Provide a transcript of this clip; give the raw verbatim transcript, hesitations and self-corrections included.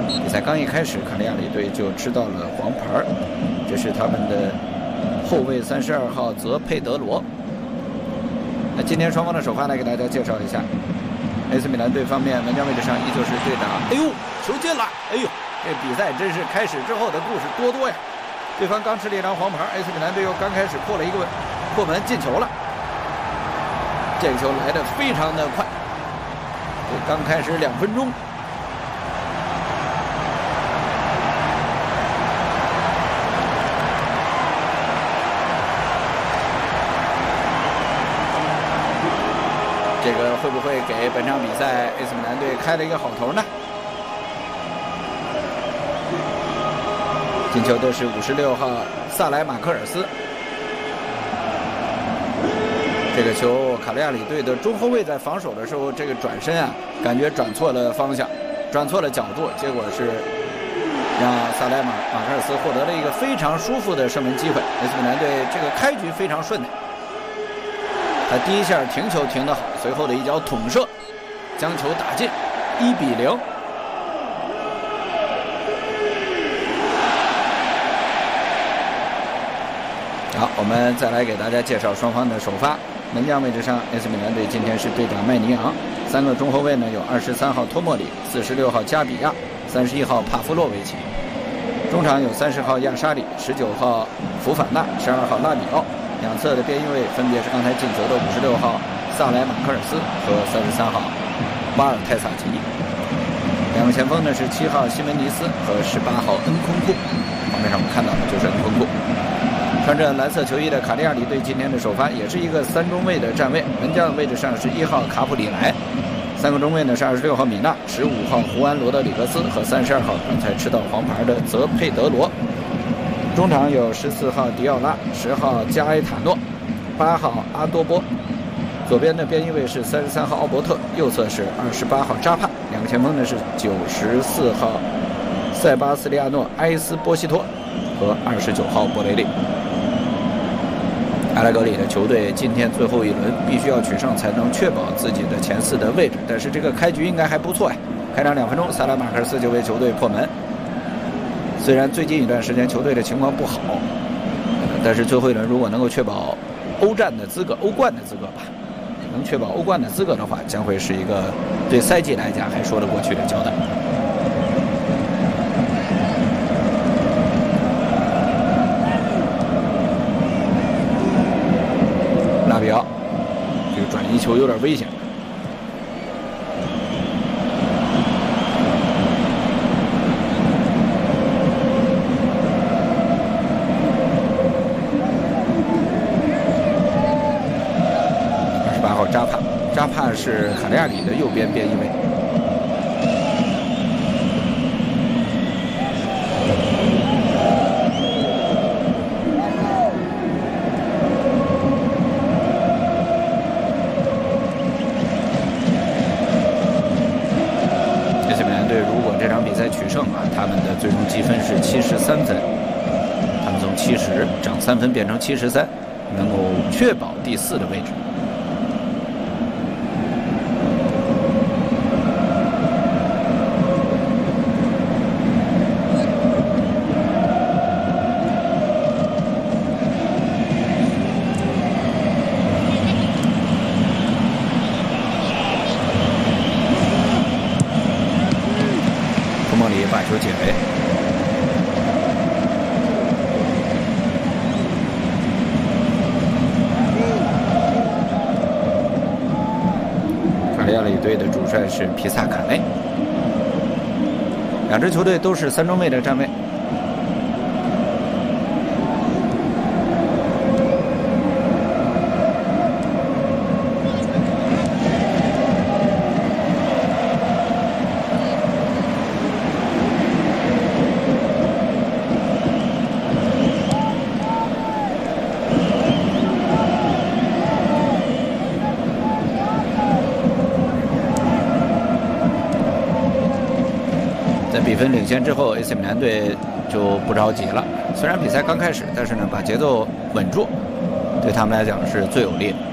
比赛刚一开始，卡利亚里队就吃到了黄牌，这是他们的后卫三十二号泽佩德罗。那今天双方的首发来给大家介绍一下。A C 米兰队方面，门将位置上依旧是对打，哎呦，球进了，哎呦，这比赛真是开始之后的故事多多呀。对方刚吃了一张黄牌 ，A C 米兰队又刚开始破了一个破门进球了。这个球来得非常的快，刚开始两分钟。这个会不会给本场比赛 A C 米兰队开了一个好头呢？进球的是五十六号萨莱马克尔斯。这个球，卡利亚里队的中后卫在防守的时候，这个转身啊，感觉转错了方向，转错了角度，结果是让萨莱马马克尔斯获得了一个非常舒服的射门机会。A C 米兰队这个开局非常顺的。他第一下停球停得好，随后的一脚捅射，将球打进，一比零。好，我们再来给大家介绍双方的首发。门将位置上 ，A C 米兰队今天是队长麦尼昂，三个中后卫呢有二十三号托莫里、四十六号加比亚、三十一号帕夫洛维奇。中场有三十号亚沙里、十九号福法纳、十二号拉里奥。两侧的边翼位分别是刚才进球的五十六号萨莱马克尔斯和三十三号巴尔泰萨吉。两个前锋呢是七号西门尼斯和十八号恩昆库。画面上我们看到的就是恩昆库。穿着蓝色球衣的卡利亚里队今天的首发也是一个三中卫的站位，门将位置上是一号卡普里莱，三个中卫呢是二十六号米纳、十五号胡安罗德里格斯和三十二号刚才吃到黄牌的泽佩德罗。中场有十四号迪奥拉、十号加埃塔诺、八号阿多波。左边的边翼位是三十三号奥伯特，右侧是二十八号扎帕。两个前锋呢是九十四号塞巴斯利亚诺埃斯波西托和二十九号博雷利。阿莱格里的球队今天最后一轮必须要取胜，才能确保自己的前四的位置。但是这个开局应该还不错呀。开场两分钟，萨拉马克尔斯就为球队破门。虽然最近一段时间球队的情况不好，但是最后一轮如果能够确保欧战的资格、欧冠的资格吧，能确保欧冠的资格的话，将会是一个对赛季来讲还说得过去的交代。拉比奥，这个转移球有点危险。扎帕，扎帕是卡利亚里的右边边翼位。A C 米兰队如果这场比赛取胜啊，他们的最终积分是七十三分，他们从七十涨三分变成七十三，能够确保第四的位置。把球解围，卡利亚里队的主帅是皮萨卡内。两支球队都是三中卫的站位。比分领先之后 ，A C 米兰队就不着急了。虽然比赛刚开始，但是呢，把节奏稳住，对他们来讲是最有利的。